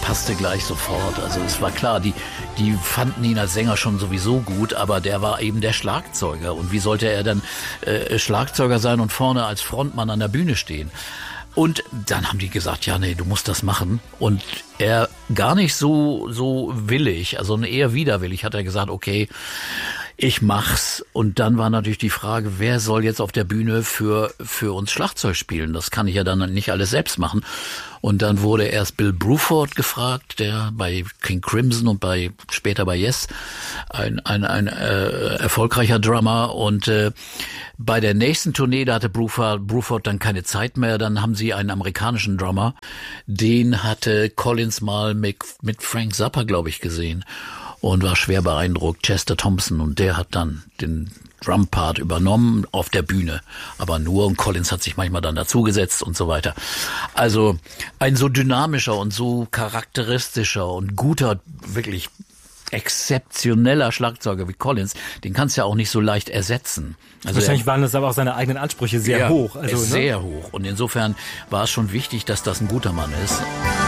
passte gleich sofort. Also es war klar, die fanden ihn als Sänger schon sowieso gut, aber der war eben der Schlagzeuger. Und wie sollte er dann Schlagzeuger sein und vorne als Frontmann an der Bühne stehen? Und dann haben die gesagt, ja, nee, du musst das machen. Und er gar nicht so willig, also eher widerwillig, hat er gesagt, okay, ich mach's. Und dann war natürlich die Frage, wer soll jetzt auf der Bühne für uns Schlagzeug spielen? Das kann ich ja dann nicht alles selbst machen. Und dann wurde erst Bill Bruford gefragt, der bei King Crimson und später bei Yes ein erfolgreicher Drummer. Und bei der nächsten Tournee, da hatte Bruford dann keine Zeit mehr. Dann haben sie einen amerikanischen Drummer, den hatte Collins mal mit Frank Zappa, glaube ich, gesehen. Und war schwer beeindruckt, Chester Thompson. Und der hat dann den Drum-Part übernommen auf der Bühne. Aber nur, und Collins hat sich manchmal dann dazugesetzt und so weiter. Also ein so dynamischer und so charakteristischer und guter, wirklich exzeptioneller Schlagzeuger wie Collins, den kannst du ja auch nicht so leicht ersetzen. Also wahrscheinlich waren das aber auch seine eigenen Ansprüche sehr hoch. Also, sehr hoch. Und insofern war es schon wichtig, dass das ein guter Mann ist.